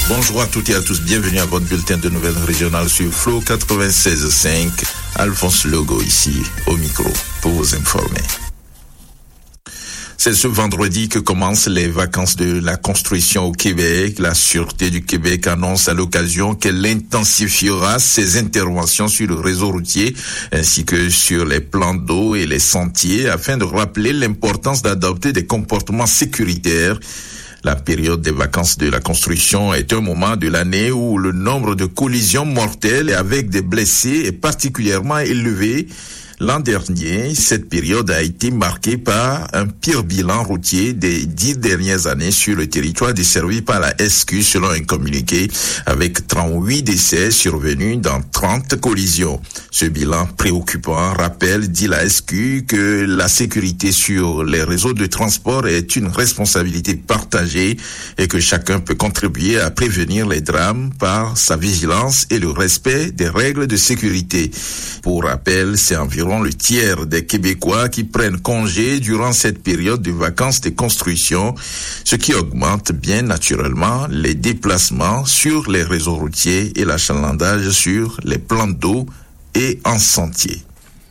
Bonjour à toutes et à tous, bienvenue à votre bulletin de nouvelles régionales sur Flow 96.5. Alphonse Logo ici au micro pour vous informer. C'est ce vendredi que commencent les vacances de la construction au Québec. La Sûreté du Québec annonce à l'occasion qu'elle intensifiera ses interventions sur le réseau routier ainsi que sur les plans d'eau et les sentiers afin de rappeler l'importance d'adopter des comportements sécuritaires. La période des vacances de la construction est un moment de l'année où le nombre de collisions mortelles avec des blessés est particulièrement élevé. L'an dernier, cette période a été marquée par un pire bilan routier des 10 dernières années sur le territoire desservi par la SQ selon un communiqué avec 38 décès survenus dans 30 collisions. Ce bilan préoccupant rappelle, dit la SQ, que la sécurité sur les réseaux de transport est une responsabilité partagée et que chacun peut contribuer à prévenir les drames par sa vigilance et le respect des règles de sécurité. Pour rappel, c'est environ le tiers des Québécois qui prennent congé durant cette période de vacances de construction, ce qui augmente bien naturellement les déplacements sur les réseaux routiers et l'achalandage sur les plans d'eau et en sentier.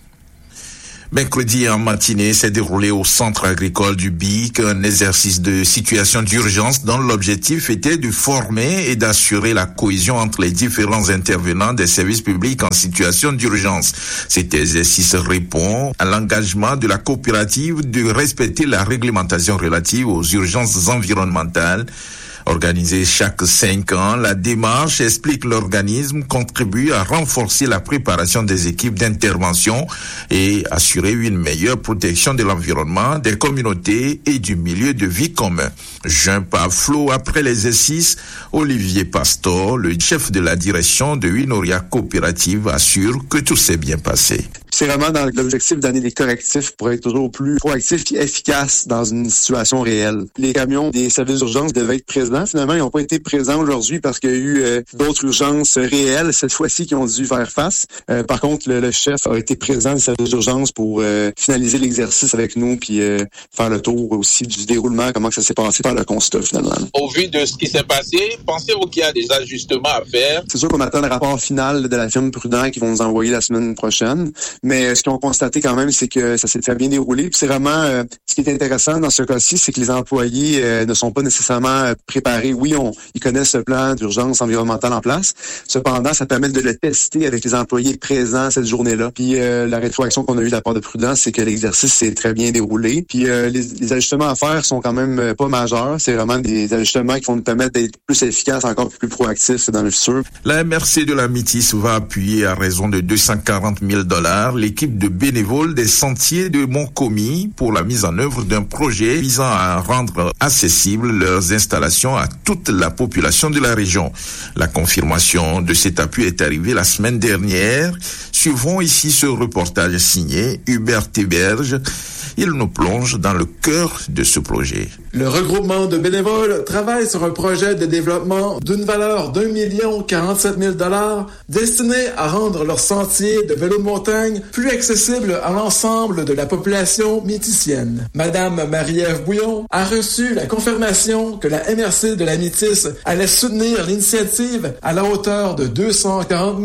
Mercredi en matinée s'est déroulé au centre agricole du BIC un exercice de situation d'urgence dont l'objectif était de former et d'assurer la cohésion entre les différents intervenants des services publics en situation d'urgence. Cet exercice répond à l'engagement de la coopérative de respecter la réglementation relative aux urgences environnementales. Organisée chaque 5 ans, la démarche, explique l'organisme, contribue à renforcer la préparation des équipes d'intervention et assurer une meilleure protection de l'environnement, des communautés et du milieu de vie commun. Joint par Flo après l'exercice, Olivier Pastor, le chef de la direction de Unoria Coopérative, assure que tout s'est bien passé. C'est vraiment dans l'objectif d'amener des correctifs pour être toujours plus proactifs et efficaces dans une situation réelle. Les camions des services d'urgence devaient être présents. Finalement, ils n'ont pas été présents aujourd'hui parce qu'il y a eu d'autres urgences réelles cette fois-ci qui ont dû faire face. Par contre, le chef a été présent des services d'urgence pour finaliser l'exercice avec nous puis faire le tour aussi du déroulement, comment ça s'est passé par le constat finalement. Au vu de ce qui s'est passé, pensez-vous qu'il y a des ajustements à faire? C'est sûr qu'on attend le rapport final de la firme Prudent qu'ils vont nous envoyer la semaine prochaine. Mais ce qu'ils ont constaté quand même, c'est que ça s'est très bien déroulé. Puis c'est vraiment ce qui est intéressant dans ce cas-ci, c'est que les employés ne sont pas nécessairement préparés. Oui, ils connaissent le plan d'urgence environnementale en place. Cependant, ça permet de le tester avec les employés présents cette journée-là. Puis la rétroaction qu'on a eue de la part de Prudence, c'est que l'exercice s'est très bien déroulé. Puis les ajustements à faire sont quand même pas majeurs. C'est vraiment des ajustements qui vont nous permettre d'être plus efficaces, encore plus proactifs dans le futur. La MRC de la Métis va appuyer à raison de 240 000 $ l'équipe de bénévoles des sentiers de Montcomy pour la mise en œuvre d'un projet visant à rendre accessibles leurs installations à toute la population de la région. La confirmation de cet appui est arrivée la semaine dernière. Suivons ici ce reportage signé Hubert Théberge. Il nous plonge dans le cœur de ce projet. Le regroupement de bénévoles travaille sur un projet de développement d'une valeur d'1 047 000 $ destiné à rendre leurs sentiers de vélo de montagne plus accessibles à l'ensemble de la population métisienne. Madame Marie-Ève Bouillon a reçu la confirmation que la MRC de la Métis allait soutenir l'initiative à la hauteur de 240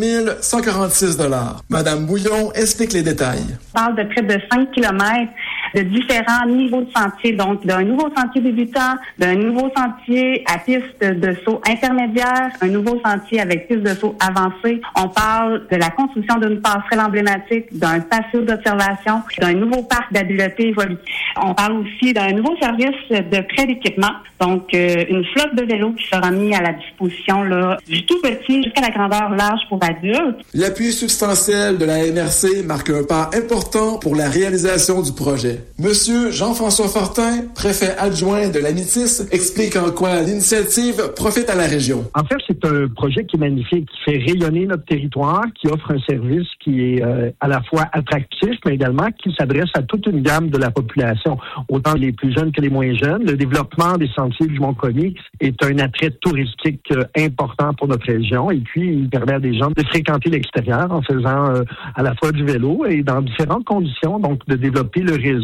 146 $. Madame Bouillon explique les détails. On parle de près de 5 kilomètres de différents niveaux de sentiers, donc d'un nouveau sentier débutant, d'un nouveau sentier à piste de saut intermédiaire, un nouveau sentier avec piste de saut avancée. On parle de la construction d'une passerelle emblématique, d'un patio d'observation, d'un nouveau parc d'habileté évolutif. On parle aussi d'un nouveau service de prêt d'équipement, donc une flotte de vélos qui sera mise à la disposition là, du tout petit jusqu'à la grandeur large pour adultes. L'appui substantiel de la MRC marque un pas important pour la réalisation du projet. Monsieur Jean-François Fortin, préfet adjoint de la Métis, explique en quoi l'initiative profite à la région. En fait, c'est un projet qui est magnifique, qui fait rayonner notre territoire, qui offre un service qui est à la fois attractif, mais également qui s'adresse à toute une gamme de la population, autant les plus jeunes que les moins jeunes. Le développement des sentiers du Mont-Comy est un attrait touristique important pour notre région, et puis il permet à des gens de fréquenter l'extérieur en faisant à la fois du vélo et dans différentes conditions, donc de développer le réseau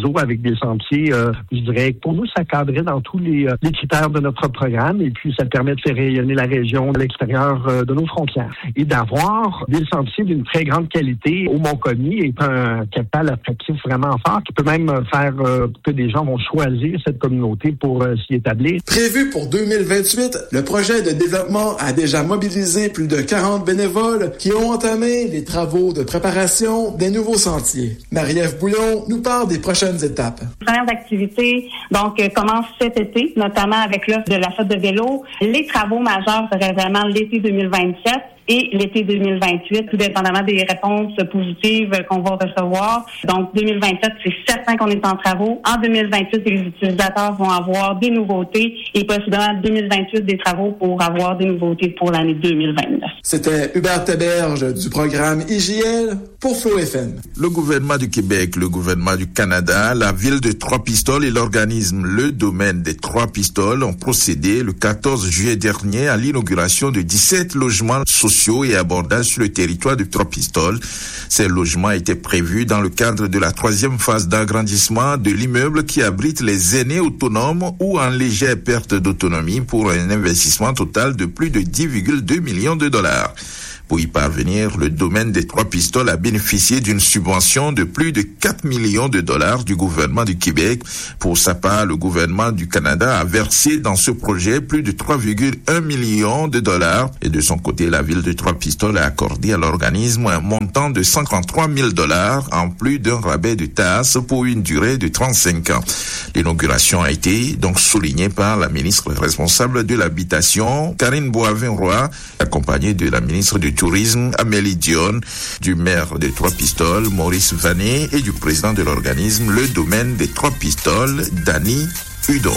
réseau avec des sentiers, je dirais que pour nous, ça cadrait dans tous les critères de notre programme et puis ça permet de faire rayonner la région à l'extérieur de nos frontières. Et d'avoir des sentiers d'une très grande qualité au Mont-Commis est un capital attractif vraiment fort qui peut même faire que des gens vont choisir cette communauté pour s'y établir. Prévu pour 2028, le projet de développement a déjà mobilisé plus de 40 bénévoles qui ont entamé les travaux de préparation des nouveaux sentiers. Marie-Ève Bouillon nous parle des prochaines étapes. Les premières activités commencent cet été, notamment avec l'offre de la flotte de vélo. Les travaux majeurs seraient vraiment l'été 2027 et l'été 2028, tout dépendamment des réponses positives qu'on va recevoir. Donc, 2027, c'est certain qu'on est en travaux. En 2028, les utilisateurs vont avoir des nouveautés et possiblement 2028 des travaux pour avoir des nouveautés pour l'année 2029. C'était Hubert Théberge du programme IJL pour Flow FM. Le gouvernement du Québec, le gouvernement du Canada, la ville de Trois-Pistoles et l'organisme Le Domaine des Trois-Pistoles ont procédé le 14 juillet dernier à l'inauguration de 17 logements sociaux et abordables sur le territoire de Trois-Pistoles. Ces logements étaient prévus dans le cadre de la 3e phase d'agrandissement de l'immeuble qui abrite les aînés autonomes ou en légère perte d'autonomie pour un investissement total de plus de 10,2 millions de dollars. Pour y parvenir, le domaine des Trois-Pistoles a bénéficié d'une subvention de plus de 4 millions de dollars du gouvernement du Québec. Pour sa part, le gouvernement du Canada a versé dans ce projet plus de 3,1 millions de dollars. Et de son côté, la ville de Trois-Pistoles a accordé à l'organisme un montant de 53 000 dollars en plus d'un rabais de taxes pour une durée de 35 ans. L'inauguration a été donc soulignée par la ministre responsable de l'habitation, Karine Boivin-Roy, accompagnée de la ministre du Tourisme, Amélie Dion, du maire des Trois-Pistoles, Maurice Vanet, et du président de l'organisme Le Domaine des Trois-Pistoles, Danny Hudon.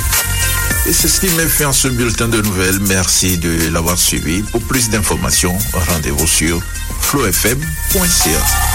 Et c'est ce qui met fin à ce bulletin de nouvelles. Merci de l'avoir suivi. Pour plus d'informations, rendez-vous sur flowfm.ca.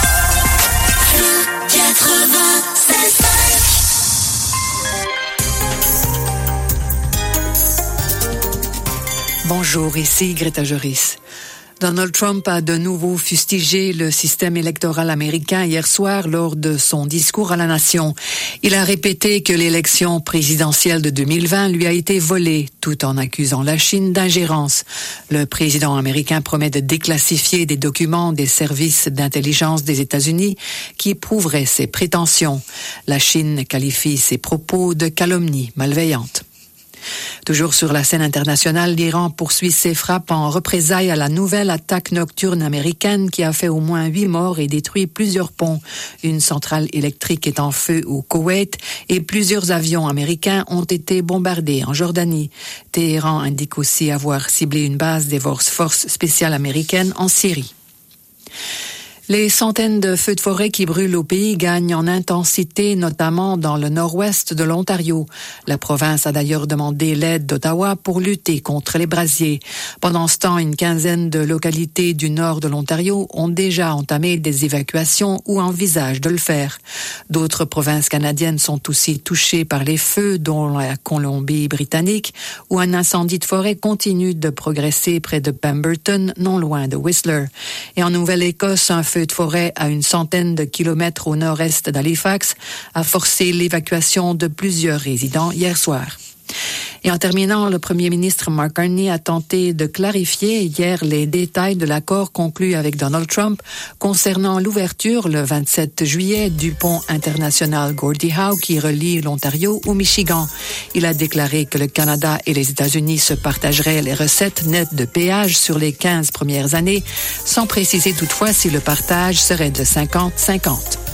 Bonjour, ici Greta Joris. Donald Trump a de nouveau fustigé le système électoral américain hier soir lors de son discours à la nation. Il a répété que l'élection présidentielle de 2020 lui a été volée, tout en accusant la Chine d'ingérence. Le président américain promet de déclassifier des documents des services d'intelligence des États-Unis qui prouveraient ses prétentions. La Chine qualifie ses propos de calomnie malveillante. Toujours sur la scène internationale, l'Iran poursuit ses frappes en représailles à la nouvelle attaque nocturne américaine qui a fait au moins 8 morts et détruit plusieurs ponts. Une centrale électrique est en feu au Koweït et plusieurs avions américains ont été bombardés en Jordanie. Téhéran indique aussi avoir ciblé une base des forces spéciales américaines en Syrie. Les centaines de feux de forêt qui brûlent au pays gagnent en intensité, notamment dans le nord-ouest de l'Ontario. La province a d'ailleurs demandé l'aide d'Ottawa pour lutter contre les brasiers. Pendant ce temps, une quinzaine de localités du nord de l'Ontario ont déjà entamé des évacuations ou envisagent de le faire. D'autres provinces canadiennes sont aussi touchées par les feux, dont la Colombie-Britannique, où un incendie de forêt continue de progresser près de Pemberton, non loin de Whistler. Et en Nouvelle-Écosse, un feu de forêt à une centaine de kilomètres au nord-est d'Halifax a forcé l'évacuation de plusieurs résidents hier soir. Et en terminant, le premier ministre Mark Carney a tenté de clarifier hier les détails de l'accord conclu avec Donald Trump concernant l'ouverture le 27 juillet du pont international Gordie Howe qui relie l'Ontario au Michigan. Il a déclaré que le Canada et les États-Unis se partageraient les recettes nettes de péage sur les 15 premières années, sans préciser toutefois si le partage serait de 50-50.